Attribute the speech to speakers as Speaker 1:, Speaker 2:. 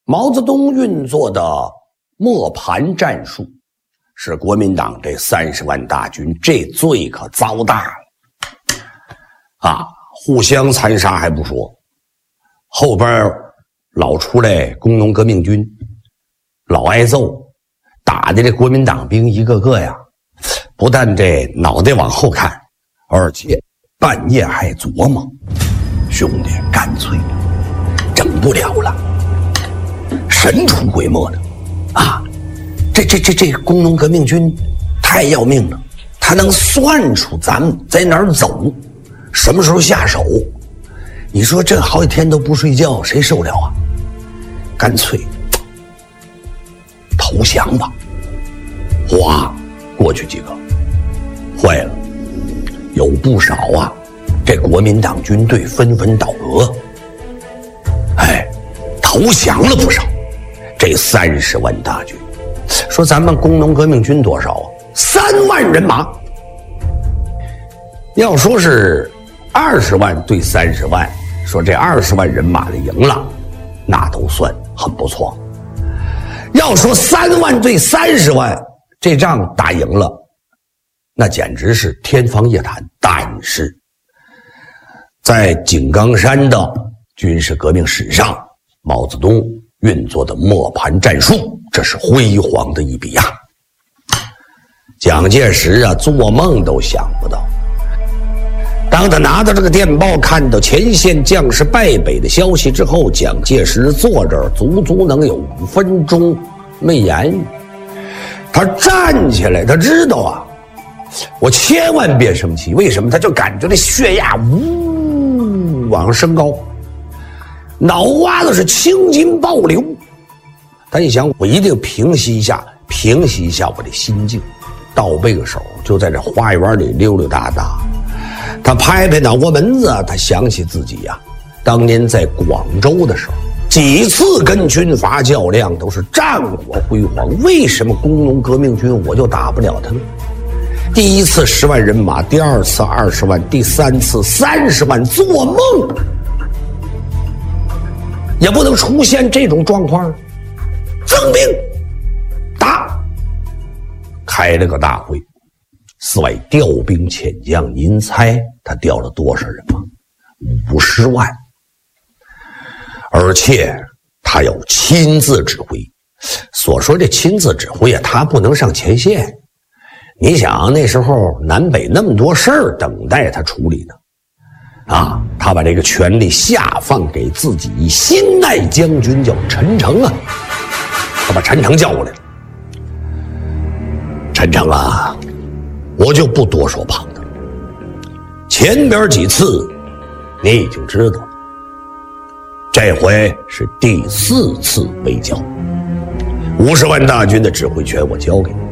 Speaker 1: 毛泽东运作的磨盘战术，使国民党这30万大军这罪可遭大了啊！互相残杀还不说，后边老出来工农革命军，老挨揍，打的这国民党兵一个个呀，不但这脑袋往后看，而且半夜还琢磨，兄弟，干脆整不了了，神出鬼没的啊！这工农革命军太要命了，他能算出咱们在哪儿走，什么时候下手。你说这好几天都不睡觉，谁受了啊？干脆投降吧！哗，过去几个，坏了，有不少啊，这国民党军队纷纷倒戈，哎，投降了不少。这30万大军，说咱们工农革命军多少啊？3万人马。要说是20万对30万，说这20万人马的赢了，那都算很不错。要说3万对30万，这仗打赢了，那简直是天方夜谭。但是在井冈山的军事革命史上，毛泽东运作的磨盘战术，这是辉煌的一笔呀！蒋介石啊，做梦都想不到，当他拿到这个电报，看到前线将士败北的消息之后，蒋介石坐这儿足足能有5分钟没言语。他站起来，他知道啊，我千万别生气。为什么？他就感觉这血压呜往上升高，脑瓜子是青筋暴流。他一想，我一定平息一下我的心境。倒背个手，就在这花园里溜溜达达。他拍拍脑瓜门子，他想起自己呀，当年在广州的时候，几次跟军阀较量都是战火辉煌。为什么工农革命军我就打不了他呢？第一次10万人马，第二次20万，第三次30万，做梦也不能出现这种状况。征兵打，开了个大会，寺外调兵遣将，您猜他调了多少人吗？50万。而且他要亲自指挥。所说这亲自指挥啊，他不能上前线。你想那时候南北那么多事儿等待他处理呢，啊，他把这个权力下放给自己心爱将军，叫陈诚啊。他把陈诚叫过来了。陈诚啊，我就不多说旁的了，前边几次你已经知道，这回是第4次围剿，50万大军的指挥权我交给你，